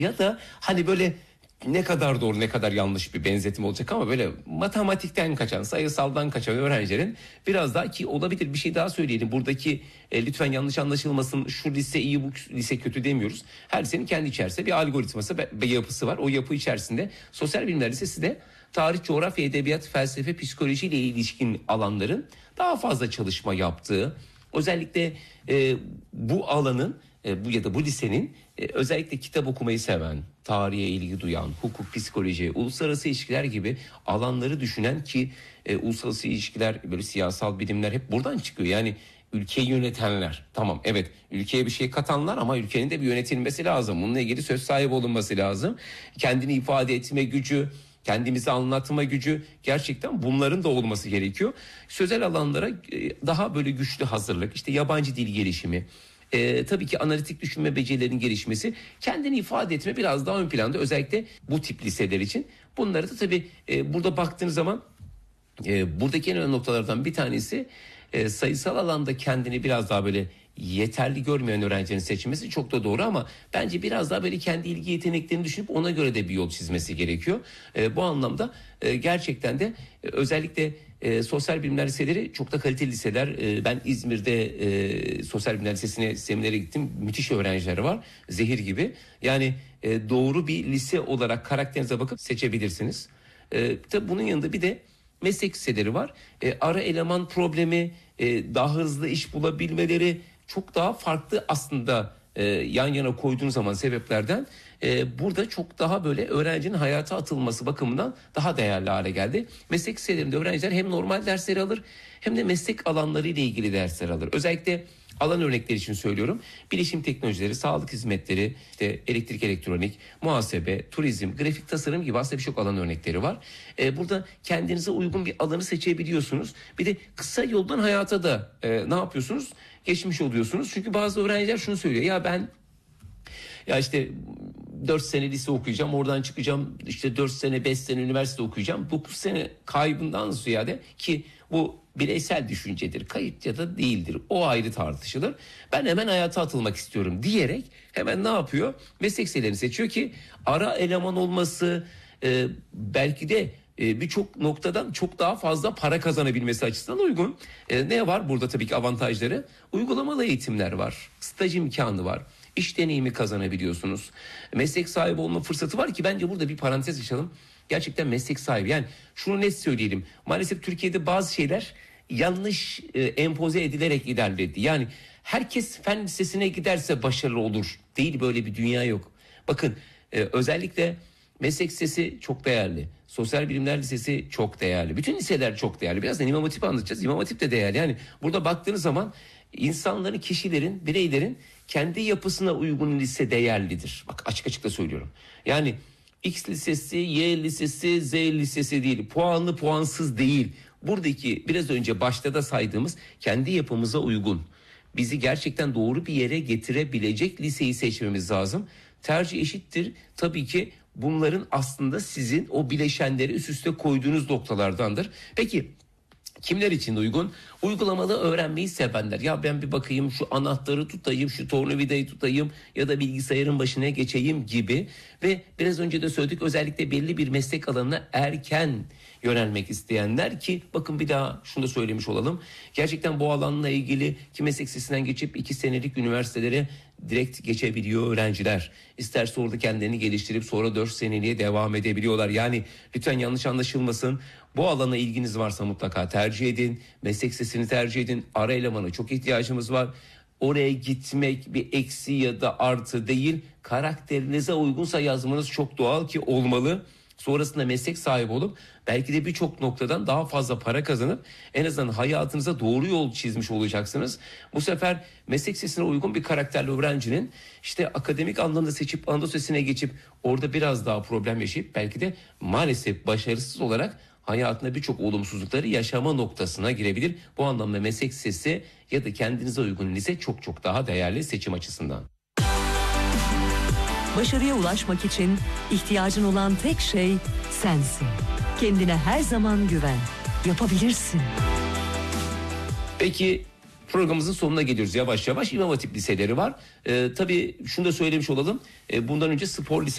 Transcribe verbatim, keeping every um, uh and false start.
Ya da hani böyle ne kadar doğru ne kadar yanlış bir benzetim olacak ama böyle matematikten kaçan, sayısaldan kaçan öğrencilerin biraz daha, ki olabilir bir şey daha söyleyelim. Buradaki e, lütfen yanlış anlaşılmasın, şu lise iyi bu lise kötü demiyoruz. Her lisenin kendi içerisinde bir algoritması bir yapısı var. O yapı içerisinde Sosyal Bilimler Lisesi de tarih, coğrafya, edebiyat, felsefe, psikoloji ile ilişkin alanların daha fazla çalışma yaptığı, özellikle e, bu alanın e, bu ya da bu lisenin e, özellikle kitap okumayı seven, tarihe ilgi duyan, hukuk, psikoloji, uluslararası ilişkiler gibi alanları düşünen, ki e, uluslararası ilişkiler, böyle siyasal bilimler hep buradan çıkıyor. Yani ülkeyi yönetenler, tamam evet ülkeye bir şey katanlar ama ülkenin de bir yönetilmesi lazım. Bununla ilgili söz sahibi olunması lazım. Kendini ifade etme gücü, kendimizi anlatma gücü, gerçekten bunların da olması gerekiyor. Sözel alanlara daha böyle güçlü hazırlık, işte yabancı dil gelişimi, e, tabii ki analitik düşünme becerilerinin gelişmesi, kendini ifade etme biraz daha ön planda, özellikle bu tip liseler için. Bunları da tabii e, burada baktığınız zaman e, buradaki en önemli noktalardan bir tanesi e, sayısal alanda kendini biraz daha böyle yeterli görmeyen öğrencinin seçilmesi çok da doğru, ama bence biraz daha böyle kendi ilgi yeteneklerini düşünüp ona göre de bir yol çizmesi gerekiyor. E, bu anlamda e, gerçekten de e, özellikle e, sosyal bilimler liseleri çok da kaliteli liseler. E, ben İzmir'de e, sosyal bilimler lisesine seminere gittim. Müthiş öğrencileri var. Zehir gibi. Yani e, doğru bir lise olarak karakterinize bakıp seçebilirsiniz. E, tabii bunun yanında bir de meslek liseleri var. E, ara eleman problemi, e, daha hızlı iş bulabilmeleri, çok daha farklı aslında e, yan yana koyduğunuz zaman sebeplerden e, burada çok daha böyle öğrencinin hayata atılması bakımından daha değerli hale geldi. Meslek liselerinde öğrenciler hem normal dersleri alır hem de meslek alanları ile ilgili dersler alır. Özellikle alan örnekleri için söylüyorum. Bilişim teknolojileri, sağlık hizmetleri, işte elektrik, elektronik, muhasebe, turizm, grafik tasarım gibi aslında birçok alan örnekleri var. Ee, burada kendinize uygun bir alanı seçebiliyorsunuz. Bir de kısa yoldan hayata da e, ne yapıyorsunuz? Geçmiş oluyorsunuz. Çünkü bazı öğrenciler şunu söylüyor. Ya ben ya işte dört sene lise okuyacağım, oradan çıkacağım, işte dört sene beş sene üniversite okuyacağım. dokuz sene kaybından ziyade, ki bu bireysel düşüncedir, kayıt ya da değildir, o ayrı tartışılır. Ben hemen hayata atılmak istiyorum diyerek hemen ne yapıyor? Meslek liselerini seçiyor ki ara eleman olması, e, belki de e, birçok noktadan çok daha fazla para kazanabilmesi açısından uygun. E, ne var burada tabii ki avantajları? Uygulamalı eğitimler var, staj imkanı var. İş deneyimi kazanabiliyorsunuz. Meslek sahibi olma fırsatı var ki bence burada bir parantez açalım. Gerçekten meslek sahibi. Yani şunu net söyleyelim. Maalesef Türkiye'de bazı şeyler yanlış e, empoze edilerek ilerledi. Yani herkes fen lisesine giderse başarılı olur. Değil, böyle bir dünya yok. Bakın e, özellikle meslek lisesi çok değerli. Sosyal Bilimler Lisesi çok değerli. Bütün liseler çok değerli. Birazdan İmam Hatip'i anlatacağız. İmam Hatip de değerli. Yani burada baktığınız zaman insanların, kişilerin, bireylerin kendi yapısına uygun lise değerlidir. Bak açık açık da söylüyorum. Yani X lisesi, Y lisesi, Z lisesi değil. Puanlı, puansız değil. Buradaki biraz önce başta da saydığımız kendi yapımıza uygun, bizi gerçekten doğru bir yere getirebilecek liseyi seçmemiz lazım. Tercih eşittir. Tabii ki bunların aslında sizin o bileşenleri üst üste koyduğunuz noktalardandır. Peki kimler için uygun? Uygulamalı öğrenmeyi sevenler. Ya ben bir bakayım, şu anahtarı tutayım, şu tornavidayı tutayım ya da bilgisayarın başına geçeyim gibi. Ve biraz önce de söyledik, özellikle belli bir meslek alanına erken yönelmek isteyenler, ki bakın bir daha şunu da söylemiş olalım. Gerçekten bu alanla ilgili ki meslek lisesinden geçip iki senelik üniversitelere direkt geçebiliyor öğrenciler. İsterse orada kendini geliştirip sonra dört seneliğe devam edebiliyorlar. Yani lütfen yanlış anlaşılmasın. Bu alana ilginiz varsa mutlaka tercih edin. Meslek lisesini tercih edin. Ara elemana çok ihtiyacımız var. Oraya gitmek bir eksi ya da artı değil. Karakterinize uygunsa yazmanız çok doğal ki olmalı. Sonrasında meslek sahibi olup belki de birçok noktadan daha fazla para kazanıp en azından hayatınıza doğru yol çizmiş olacaksınız. Bu sefer meslek lisesine uygun bir karakterli öğrencinin işte akademik anlamda seçip Anadolu Lisesi'ne geçip orada biraz daha problem yaşayıp belki de maalesef başarısız olarak hayatında birçok olumsuzlukları yaşama noktasına girebilir. Bu anlamda meslek lisesi ya da kendinize uygun lise çok çok daha değerli seçim açısından. Başarıya ulaşmak için ihtiyacın olan tek şey sensin. Kendine her zaman güven. Yapabilirsin. Peki programımızın sonuna geliyoruz yavaş yavaş. İmam Hatip liseleri var. Ee, tabii şunu da söylemiş olalım. Ee, bundan önce spor liseleri